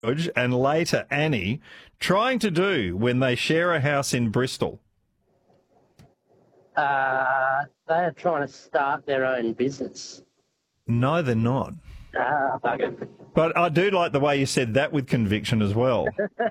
George and later Annie trying to do when they share a house in Bristol? They're trying to start their own business. No, they're not. Bugger. But I do like the way you said that with conviction as well.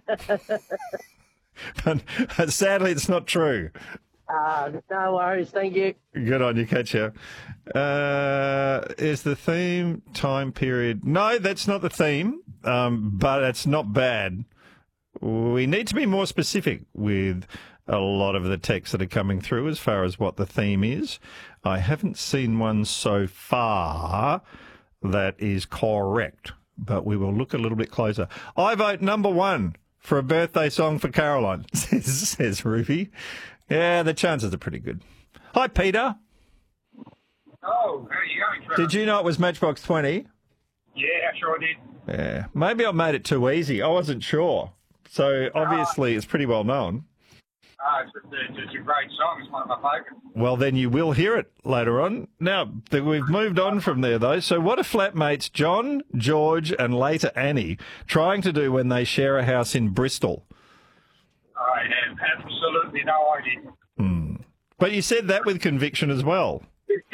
But sadly, it's not true. No worries, thank you. Good on you, Katya. Is the theme time period? No, that's not the theme, but it's not bad. We need to be more specific with a lot of the texts that are coming through as far as what the theme is. I haven't seen one so far that is correct, but we will look a little bit closer. I vote number one for a birthday song for Caroline, says Ruby. Yeah, the chances are pretty good. Hi, Peter. Oh, how are you going, Trevor? Did you know it was Matchbox 20? Yeah, I sure did. Yeah, maybe I made it too easy. I wasn't sure. So obviously it's pretty well known. It's a great song. It's one of my favourites. Well, then you will hear it later on. Now, we've moved on from there, though. So what are flatmates John, George and later Annie trying to do when they share a house in Bristol? I have absolutely no idea. But you said that with conviction as well.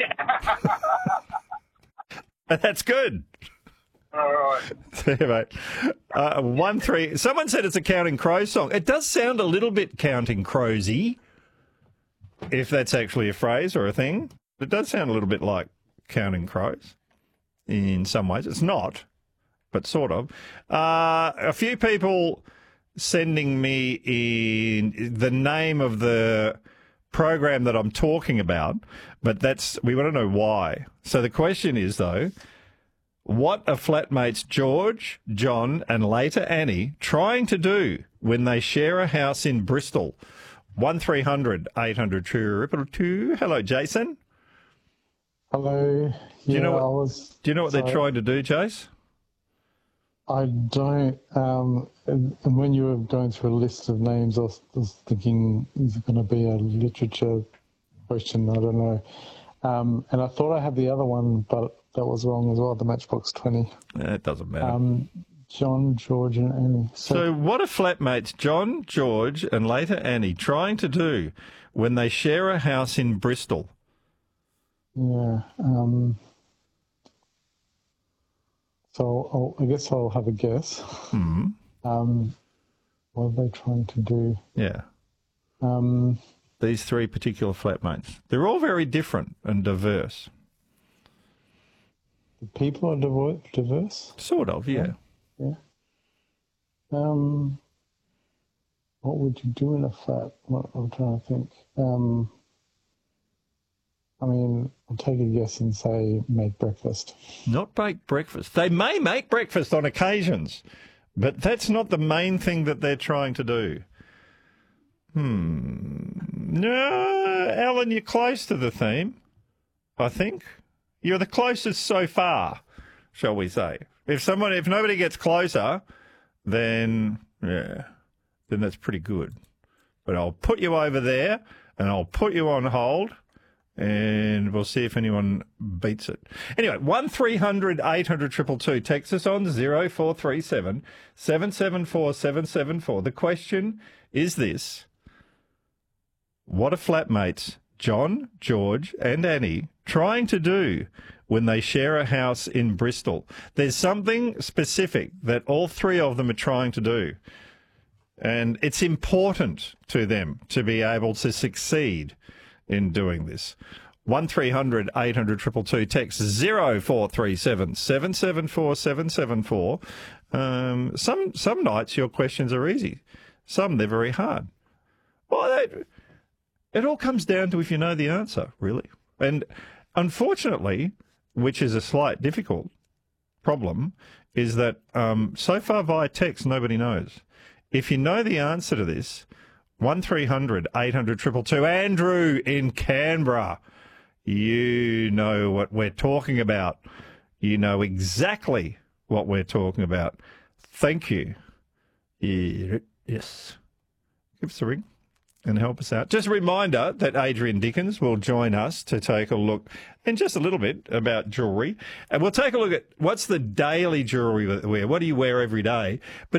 That's good. All right. There, mate. 1-3. Someone said it's a Counting Crows song. It does sound a little bit Counting Crowsy, if that's actually a phrase or a thing. It does sound a little bit like Counting Crows in some ways. It's not, but sort of. A few people sending me in the name of the program that I'm talking about, but we want to know why. So the question is, though, what are flatmates George, John and later Annie trying to do when they share a house in Bristol? 1300 800 2. Hello, Jason. Hello. Do you know what they're trying to do, Jace? I don't. And when you were going through a list of names, I was thinking, is it going to be a literature question? I don't know. And I thought I had the other one, but that was wrong as well, the Matchbox 20. It doesn't matter. John, George and Annie. So what are flatmates John, George and later Annie trying to do when they share a house in Bristol? Yeah. So I guess I'll have a guess. What are they trying to do? Yeah. Um, These three particular flatmates. They're all very different and diverse. the people are diverse? Sort of, yeah. Yeah. What would you do in a flat? I'm trying to think. I mean, I'll take a guess and say make breakfast. Not bake breakfast. They may make breakfast on occasions, but that's not the main thing that they're trying to do. No, Alan, you're close to the theme, I think. You're the closest so far, shall we say. If nobody gets closer, then that's pretty good. But I'll put you over there and I'll put you on hold and we'll see if anyone beats it. Anyway, 1300 800 222. Text us on 0437 774 774. The question is this. What are flatmates John, George and Annie trying to do when they share a house in Bristol? There's something specific that all three of them are trying to do. And it's important to them to be able to succeed in doing this. 1300 800 222. Text 0437 774 774. Some nights your questions are easy. Some they're very hard. Well, it all comes down to if you know the answer, really. And unfortunately, which is a slight difficult problem, is that so far via text, nobody knows. If you know the answer to this, 1300 800 222. Andrew in Canberra, you know what we're talking about. You know exactly what we're talking about. Thank you. Yes. Give us a ring. and help us out. Just a reminder that Adrian Dickens will join us to take a look in just a little bit about jewellery. And we'll take a look at what's the daily jewellery that we wear. What do you wear every day? But